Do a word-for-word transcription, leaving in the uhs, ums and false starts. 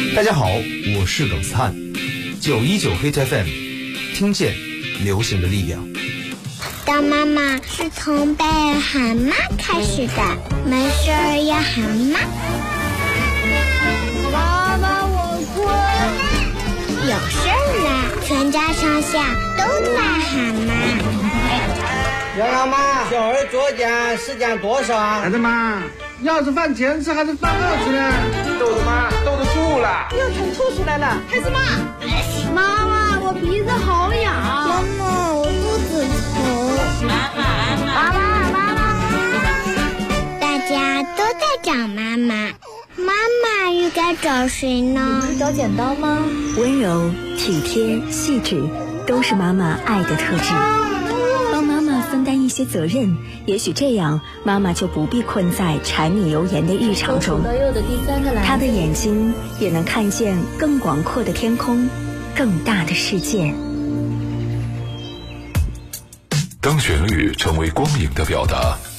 大家好，我是耿斯坦，九一九 Hit F M， 听见流行的力量。 当妈妈是从被喊妈开始的，没事儿要喊妈。 妈妈，我困。 有事儿了，全家上下都在喊妈。 杨老妈，小儿作业时间多少？ 孩子妈，要是饭前吃还是饭后吃呢？ 豆子妈，豆子吐了， 又吐吐出来了。孩子妈，妈妈，我鼻子好痒。 妈妈，我肚子疼。 妈妈，妈妈，妈妈， 大家都在找妈妈，妈妈又该找谁呢？ 你找剪刀吗？温柔、体贴、细致，都是妈妈爱的特质。帮妈妈分担一些责任，也许这样妈妈就不必困在柴米油盐的日常中。她的眼睛也能看见更广阔的天空，更大的世界。 当旋律成为光影的表达，